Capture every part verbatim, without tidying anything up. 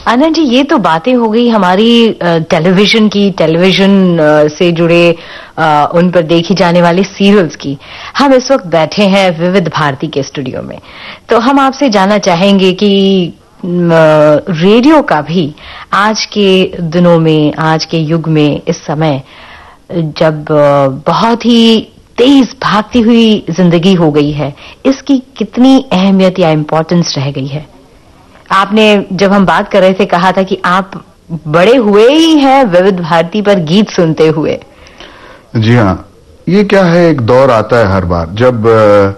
आनंद जी, ये तो बातें हो गई हमारी टेलीविजन की, टेलीविजन से जुड़े आ, उन पर देखी जाने वाली सीरियल्स की। हम इस वक्त बैठे हैं विविध भारती के स्टूडियो में, तो हम आपसे जानना चाहेंगे कि रेडियो का भी आज के दिनों में, आज के युग में, इस समय जब बहुत ही तेज भागती हुई जिंदगी हो गई है, इसकी कितनी अहमियत या इम्पोर्टेंस रह गई है? आपने जब हम बात कर रहे थे कहा था कि आप बड़े हुए ही हैं विविध भारती पर गीत सुनते हुए। जी हाँ, ये क्या है, एक दौर आता है हर बार जब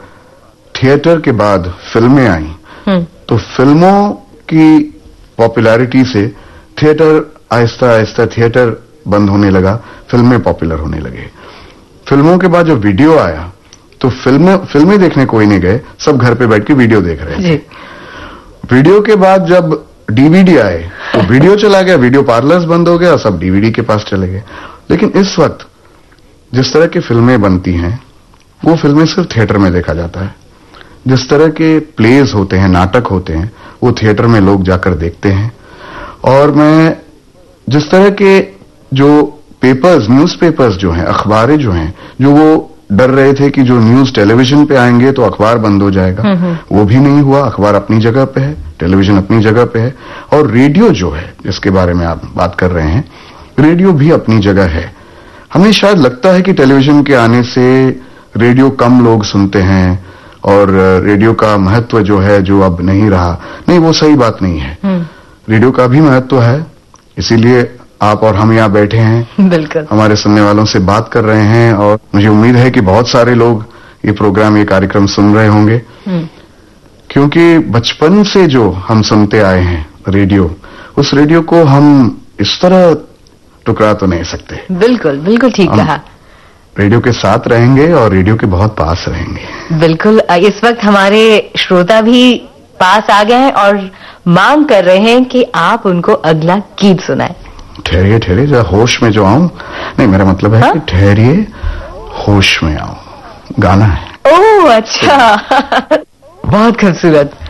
थिएटर के बाद फिल्में आई, तो फिल्मों की पॉपुलैरिटी से थिएटर आहिस्ता आहिस्ता थिएटर बंद होने लगा, फिल्में पॉपुलर होने लगे। फिल्मों के बाद जब वीडियो आया तो फिल्में फिल्में देखने कोई नहीं गए, सब घर पे बैठ के वीडियो देख रहे थे। वीडियो के बाद जब डीवीडी आए तो वीडियो चला गया, वीडियो पार्लर्स बंद हो गया, सब डीवीडी के पास चले गए। लेकिन इस वक्त जिस तरह की फिल्में बनती हैं वो फिल्में सिर्फ थिएटर में देखा जाता है। जिस तरह के प्लेज होते हैं, नाटक होते हैं, वो थिएटर में लोग जाकर देखते हैं। और मैं जिस तरह के जो पेपर्स, न्यूज़पेपर्स जो हैं, अखबारें जो हैं, जो वो डर रहे थे कि जो न्यूज टेलीविजन पे आएंगे तो अखबार बंद हो जाएगा, वो भी नहीं हुआ। अखबार अपनी जगह पे है, टेलीविजन अपनी जगह पे है, और रेडियो जो है जिसके बारे में आप बात कर रहे हैं, रेडियो भी अपनी जगह है। हमें शायद लगता है कि टेलीविजन के आने से रेडियो कम लोग सुनते हैं और रेडियो का महत्व जो है जो अब नहीं रहा। नहीं, वो सही बात नहीं है। रेडियो का भी महत्व है, इसीलिए आप और हम यहाँ बैठे हैं, बिल्कुल हमारे सुनने वालों से बात कर रहे हैं। और मुझे उम्मीद है कि बहुत सारे लोग ये प्रोग्राम, ये कार्यक्रम सुन रहे होंगे, क्योंकि बचपन से जो हम सुनते आए हैं रेडियो, उस रेडियो को हम इस तरह टुकरा तो नहीं सकते। बिल्कुल बिल्कुल ठीक कहा। रेडियो के साथ रहेंगे और रेडियो के बहुत पास रहेंगे। बिल्कुल, इस वक्त हमारे श्रोता भी पास आ गए हैं और मांग कर रहे हैं कि आप उनको अगला गीत सुनाएं। ठहरिए ठहरिए, जरा होश में जो आऊं। नहीं, मेरा मतलब है कि ठहरिए, होश में आऊं, गाना है। ओह अच्छा बहुत खूबसूरत।